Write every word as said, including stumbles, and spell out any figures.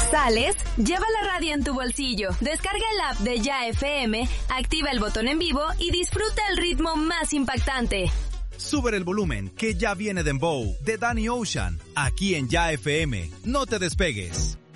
¿Sales? Lleva la radio en tu bolsillo. Descarga el app de Ya F M, activa el botón en vivo y disfruta el ritmo más impactante. Sube el volumen, que ya viene Dembow, de Danny Ocean, aquí en Ya F M. No te despegues.